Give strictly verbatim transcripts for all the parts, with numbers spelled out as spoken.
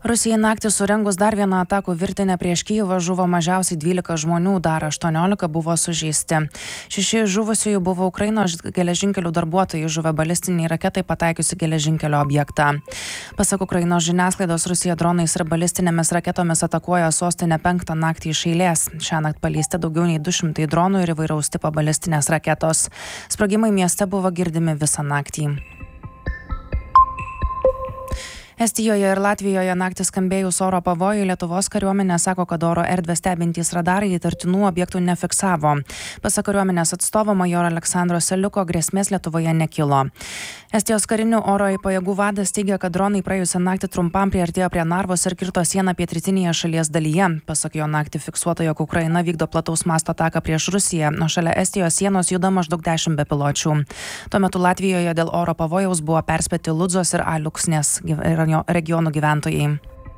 Rusijai naktį surengus dar vieną atakų virtinę prieš Kijevą žuvo mažiausiai dvylika žmonių, dar aštuoniolika buvo sužeisti. Šeši žuvusiųjų buvo Ukrainos geležinkelių darbuotojai žuvę balistiniai raketai pataikiusi geležinkelio objektą. Pasak Ukrainos žiniasklaidos, Rusija dronais ir balistinėmis raketomis atakuoja sostinę penktą naktį iš eilės. Šiąnakt paleisti daugiau nei du šimtai dronų ir įvairaus tipo balistinės raketos. Sprogimai mieste buvo girdimi visą naktį. Estijoje ir Latvijoje naktį skambėjus oro pavojui, Lietuvos kariuomenė sako, kad oro erdvę stebintys radarai įtartinų objektų nefiksavo. Pasak kariuomenės atstovo majoro Aleksandro Seliuko, grėsmės Lietuvoje nekilo. Estijos karinių oro pajėgų vadas teigia, kad dronai praėjusią naktį trumpam priartėjo prie Narvos ir kirto sieną pietrytinėje šalies dalyje. Pasak jo, naktį fiksuota, jog Ukraina vykdo plataus masto ataką prieš Rusiją, o šalia Estijos sienos juda maždaug dešimt bepiločių. Tuo metu Latvijoje dėl oro pavojaus buvo perspėti Ludzos ir Aliuksnės regionų gyventojai.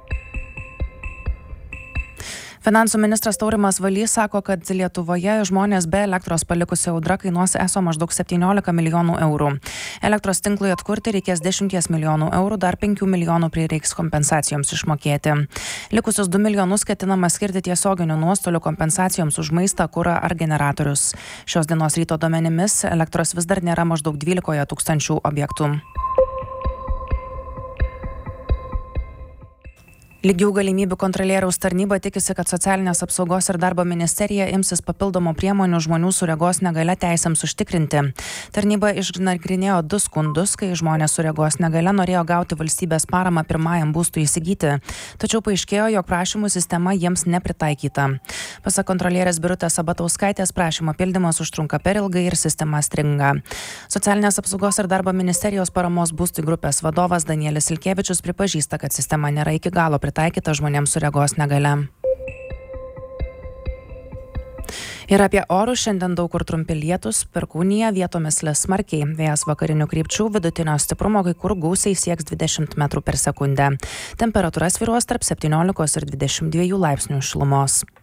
Finansų ministras Taurimas Valys sako, kad Lietuvoje žmonės be elektros palikusi audra kainuos eso maždaug septyniolika milijonų eurų. Elektros tinklui atkurti reikės dešimties milijonų eurų, dar penkių milijonų prireiks kompensacijoms išmokėti. Likusius du milijonus ketinama skirti tiesioginių nuostolių kompensacijoms už maistą, kurą ar generatorius. Šios dienos ryto duomenimis elektros vis dar nėra maždaug dvylikoje tūkstančių objektų. Lygių galimybių kontrolieriaus tarnyba tikisi, kad socialinės apsaugos ir darbo ministerija imsis papildomų priemonių žmonių su regos negalia teisėms užtikrinti. Tarnyba išnagrinėjo du skundus, kai žmonės su regos negalia norėjo gauti valstybės paramą pirmajam būstui įsigyti, tačiau paaiškėjo, jog prašymų sistema jiems nepritaikyta. Pasak kontrolierės Birutės Sabatauskaitės, prašymo pildymas užtrunka per ilgai ir sistema stringa. Socialinės apsaugos ir darbo ministerijos paramos būstui grupės vadovas Danielis Ilkevičius pripažįsta, kad sistema nėra iki galo pritaikyta žmonėms su regos negalia. Ir apie orus šiandien daug kur trumpi lietūs, perkūnija, vietomis lis smarkiai. Vėjas vakarinių krypčių vidutinio stiprumo, kai kur gūsiai sieks dvidešimt metrų per sekundę. Temperatūra svyruos tarp septyniolikos ir dvidešimt dviejų laipsnių šilumos.